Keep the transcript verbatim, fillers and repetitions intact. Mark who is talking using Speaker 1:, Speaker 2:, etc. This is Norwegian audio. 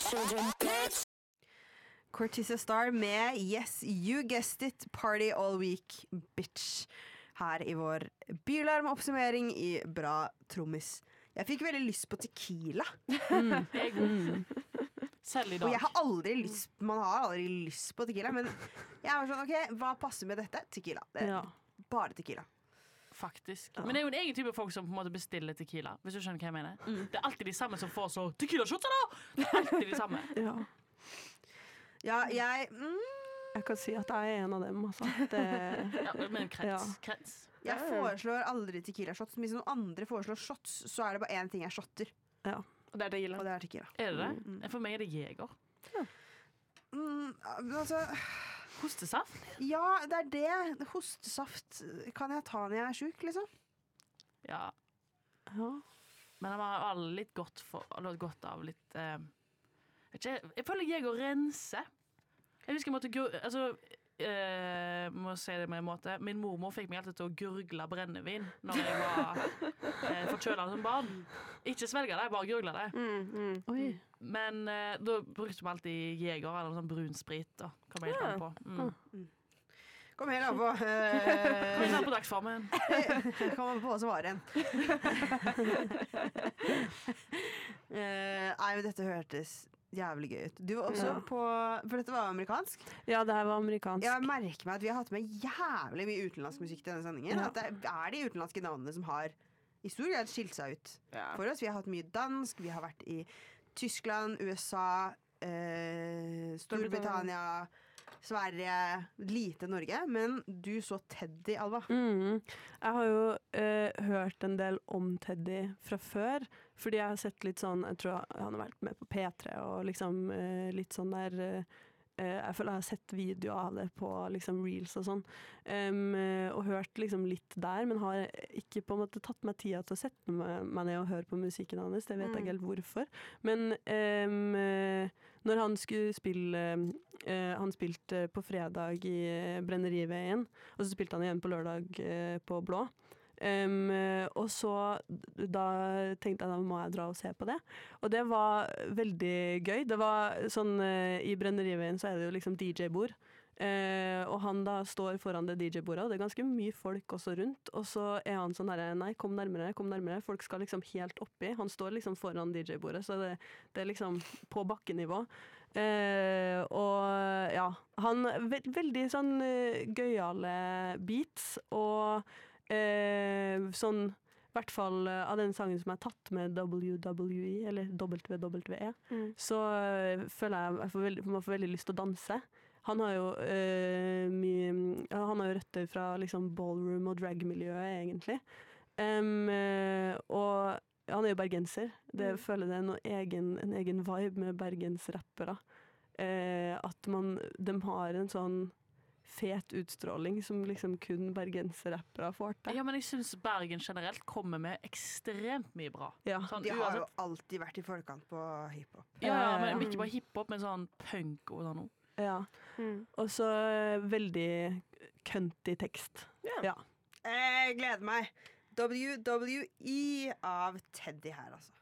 Speaker 1: Cortisa Star med Yes, You Guessed It, Party All Week, Bitch. Her i vår bylarmoppsummering i Bra Trommis. Jeg fikk veldig lyst på tequila.
Speaker 2: Mm. Jeg, mm. Selv i dag.
Speaker 1: Og jeg har aldri lyst, man har aldri lyst på tequila, men jeg var sånn, ok, hva passer med dette? Tequila. Det er
Speaker 3: Ja.
Speaker 1: bare tequila.
Speaker 2: Faktisk. Men det er jo en egen type folk som på en måte bestiller tequila. Hvis du skjønner hva jeg mener. Mm. Det er alltid de samme som får så tequila-shots, da! Det er alltid de samme.
Speaker 3: Ja.
Speaker 1: Ja, jeg mm,
Speaker 3: Jeg kan si at jeg er en av dem, altså. Det,
Speaker 2: Ja, men krets.
Speaker 3: Ja.
Speaker 2: krets.
Speaker 1: Jeg foreslår aldri tequila-shots. Hvis noen andre foreslår shots, så er det bare én ting jeg shotter,
Speaker 3: ja.
Speaker 4: Og det er tequila.
Speaker 1: og det er tequila.
Speaker 2: Er det det? For meg er det Jeger.
Speaker 1: Mm, altså,
Speaker 2: Hostesaft?
Speaker 1: ja, det er det. Hostesaft kan jeg ta når jeg er sjuk, liksom.
Speaker 2: Ja.
Speaker 3: ja.
Speaker 2: Men han har alle litt godt, for, eller godt av litt eh, vet ikke, Jeg føler Jeger renser. Jeg husker jeg måtte gur, altså, eh, må si det med en måte. Min mormor fikk meg alltid til å gurgle brennevin når jeg var eh, forkjøla som barn. Ikke svelge det, bare gurgle det.
Speaker 4: Mm, mm.
Speaker 3: Oi.
Speaker 2: Men eh, da brukte vi alltid Jeger eller sånn brun sprit. Da. Kom helt an på. Mm.
Speaker 1: Kom helt an på.
Speaker 2: Kom
Speaker 1: Uh,
Speaker 2: helt an på dagsformen.
Speaker 1: kom an på hva som var igjen. uh, nei, men dette hørtes jævlig gøy ut. Du var også
Speaker 3: Ja.
Speaker 1: på, for dette var amerikansk.
Speaker 3: Ja, det her var amerikansk.
Speaker 1: Jeg merker meg at vi har hatt med jævlig mye utenlandsk musikk til denne sendingen.
Speaker 3: Ja.
Speaker 1: At det er de utenlandske navnene som har i stor grad skilt seg ut
Speaker 4: Ja.
Speaker 1: for oss. Vi har hatt mye dansk, vi har vært i Tyskland, U S A, eh, Storbritannia, Sverige, lite Norge. Men du så Teddy, Alva.
Speaker 3: Mm. Jeg har jo eh, hørt en del om Teddy fra før, fordi jeg har sett litt sånn, jeg tror han har vært med på P tre og liksom eh, litt sånn der eh, jeg føler jeg har sett videoer av det på liksom reels og sånn, um, og hørt liksom litt der, men har ikke på en måte tatt meg tida til å sette meg ned og høre på musikken hans. Det vet jeg ikke helt hvorfor. Men um, når han skulle spille uh, han spilte på fredag i Brenneriveien, og så spilte han igjen på lørdag uh, på Blå. Um, og så da tenkte jeg da må jeg dra og se på det, og det var veldig gøy. Det var sånn uh, i Brenneriveien så er det jo liksom D J-bord, uh, og han da står foran det D J-bordet, og det er ganske mye folk også rundt, og så er han sånn her, nei, kom nærmere, kom nærmere, folk skal liksom helt oppi, han står liksom foran D J-bordet, så det, det er liksom på bakkenivå. Uh, og ja, han ve veldig sånn uh, gøyale beats, og Eh, sånn, i hvert fall uh, av den sangen som er tatt med W W E, eller W W E, mm. så uh, føler jeg jeg får veldig, man får veldig lyst til å danse. Han har jo uh, mye, ja, han har jo røtter fra liksom ballroom og drag-miljøet, egentlig. Um, uh, og han er jo bergenser. Det mm. føler jeg er noe egen, en egen vibe med bergensrappere. Uh, at man, de har en sånn fet utstråling som liksom kun bergenserrappere får til.
Speaker 2: Ja, men jeg synes Bergen generelt kommer med ekstremt mye bra.
Speaker 3: Ja.
Speaker 2: Sånn,
Speaker 1: De har jo
Speaker 2: uansett.
Speaker 1: alltid vært i forkant på hiphop.
Speaker 2: Ja, ja, men ikke bare hiphop, men sånn punk og sånn.
Speaker 3: Ja. Mm. Og så veldig cunty tekst.
Speaker 4: Ja.
Speaker 3: Ja.
Speaker 1: Jeg gleder meg. W W E av Teddy her, altså.